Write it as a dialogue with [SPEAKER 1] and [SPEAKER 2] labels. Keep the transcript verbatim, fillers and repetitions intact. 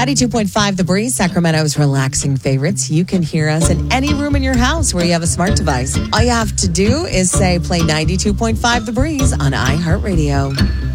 [SPEAKER 1] ninety-two point five The Breeze, Sacramento's relaxing favorites. You can hear us in any room in your house where you have a smart device. All you have to do is say play ninety-two point five The Breeze on iHeartRadio.